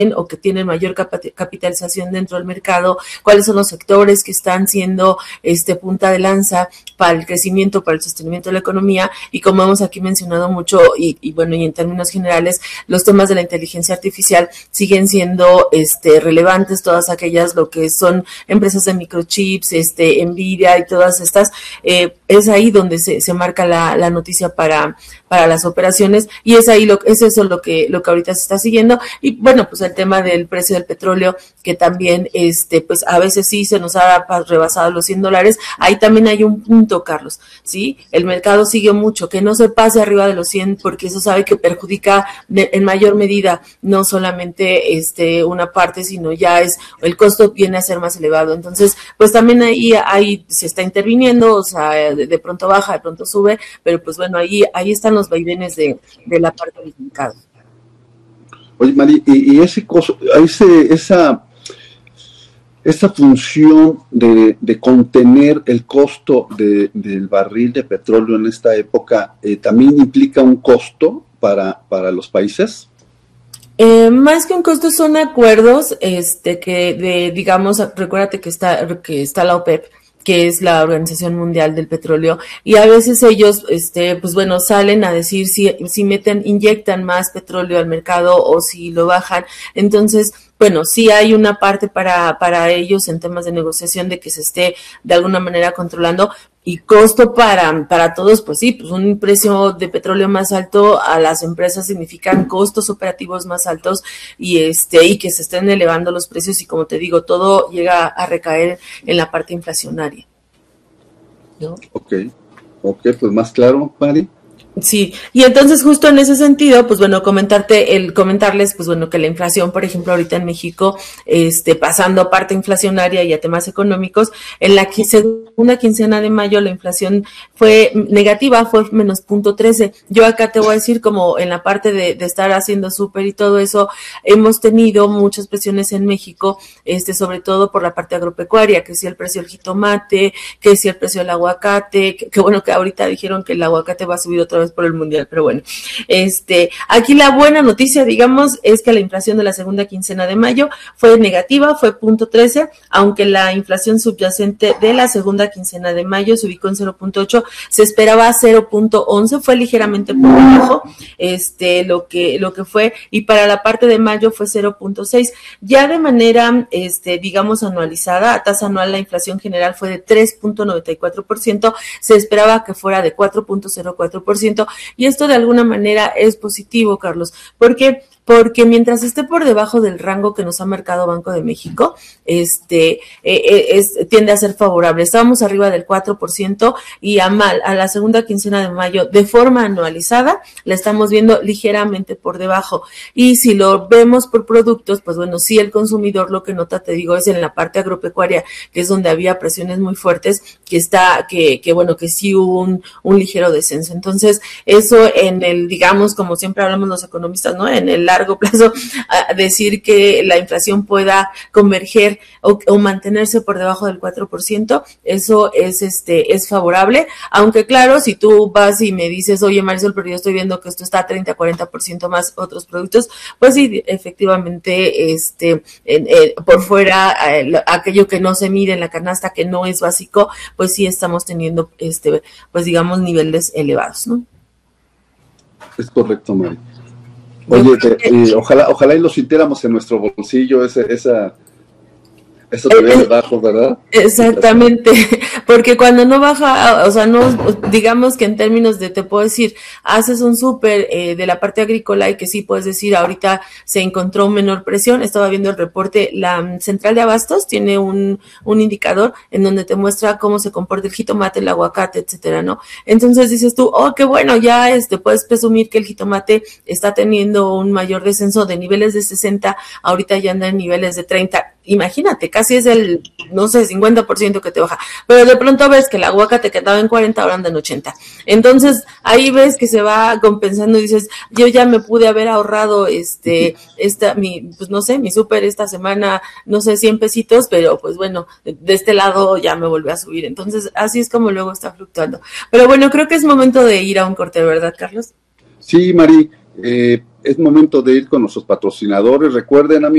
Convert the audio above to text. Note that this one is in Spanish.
o que tienen mayor capitalización dentro del mercado, cuáles son los sectores que están siendo punta de lanza para el crecimiento, para el sostenimiento de la economía, y como hemos aquí mencionado mucho, y bueno, y en términos generales, los temas de la inteligencia artificial siguen siendo relevantes, todas aquellas lo que son empresas de microchips, Nvidia y todas estas, es ahí donde se marca la noticia para las operaciones, y es ahí es eso lo que ahorita se está siguiendo. Y bueno, pues el tema del precio del petróleo, que también pues a veces sí se nos ha rebasado los $100, ahí también hay un punto, Carlos, ¿sí? El mercado sigue mucho, que no se pase arriba de los 100, porque eso sabe que perjudica en mayor medida, no solamente una parte, sino ya el costo viene a ser más elevado. Entonces, pues también ahí se está interviniendo, o sea, de pronto baja, de pronto sube, pero pues bueno, ahí están los vaivenes de la parte del mercado. Oye, Mari, y esa función de contener el costo del barril de petróleo en esta época, ¿también implica un costo para los países? Más que un costo, son acuerdos digamos, recuérdate que está la OPEP, que es la Organización Mundial del Petróleo, y a veces ellos, pues bueno, salen a decir si inyectan más petróleo al mercado o si lo bajan. Entonces, bueno, sí hay una parte para ellos en temas de negociación de que se esté de alguna manera controlando, y costo para todos, pues sí, pues un precio de petróleo más alto a las empresas significan costos operativos más altos, y que se estén elevando los precios, y como te digo, todo llega a recaer en la parte inflacionaria, ¿no? Ok, pues más claro, Mari. Sí, y entonces justo en ese sentido, pues bueno, comentarles, pues bueno, que la inflación, por ejemplo, ahorita en México, pasando a parte inflacionaria y a temas económicos, en la segunda quincena de mayo la inflación fue negativa, fue menos 0.13. Yo acá te voy a decir, como en la parte de estar haciendo súper y todo eso, hemos tenido muchas presiones en México, sobre todo por la parte agropecuaria, que si el precio del jitomate, que si el precio del aguacate, que bueno, que ahorita dijeron que el aguacate va a subir otra vez por el mundial, pero bueno, aquí la buena noticia, digamos, es que la inflación de la segunda quincena de mayo fue negativa, fue 0.13, aunque la inflación subyacente de la segunda quincena de mayo se ubicó en 0.8, se esperaba 0.11, fue ligeramente por debajo, lo que fue, y para la parte de mayo fue 0.6, ya de manera, digamos, anualizada, a tasa anual la inflación general fue de 3.94%, se esperaba que fuera de 4.04%, y esto de alguna manera es positivo, Carlos, porque mientras esté por debajo del rango que nos ha marcado Banco de México, tiende a ser favorable. Estábamos arriba del 4%, y a la segunda quincena de mayo, de forma anualizada, la estamos viendo ligeramente por debajo. Y si lo vemos por productos, pues bueno, sí, el consumidor lo que nota, te digo, es en la parte agropecuaria, que es donde había presiones muy fuertes, que bueno, que sí hubo un ligero descenso. Entonces, eso digamos, como siempre hablamos los economistas, ¿no? En el largo plazo, decir que la inflación pueda converger o mantenerse por debajo del 4%, eso es favorable, aunque claro, si tú vas y me dices, oye, Marisol, pero yo estoy viendo que esto está a 30-40% más otros productos, pues sí, efectivamente, por fuera, aquello que no se mide en la canasta, que no es básico, pues sí estamos teniendo, pues digamos, niveles elevados, ¿no? Es correcto, Mari. Oye, ojalá y lo sintiéramos en nuestro bolsillo, eso te ve bajo, ¿verdad? Exactamente, porque cuando no baja, o sea, no, digamos que en términos de, te puedo decir, haces un súper de la parte agrícola, y que sí puedes decir, ahorita se encontró menor presión. Estaba viendo el reporte, la central de abastos tiene un indicador en donde te muestra cómo se comporta el jitomate, el aguacate, etcétera, ¿no? Entonces dices tú, oh, qué bueno, ya puedes presumir que el jitomate está teniendo un mayor descenso de niveles de 60, ahorita ya anda en niveles de 30. Imagínate, casi es el, no sé, 50% que te baja, pero de pronto ves que el aguacate que estaba en 40 ahora anda en 80, entonces ahí ves que se va compensando, y dices, yo ya me pude haber ahorrado pues no sé, mi súper esta semana, no sé, 100 pesitos, pero pues bueno, de este lado ya me volvió a subir. Entonces así es como luego está fluctuando, pero bueno, creo que es momento de ir a un corte, ¿verdad, Carlos? Sí, Mari, es momento de ir con nuestros patrocinadores. Recuerden, amigos,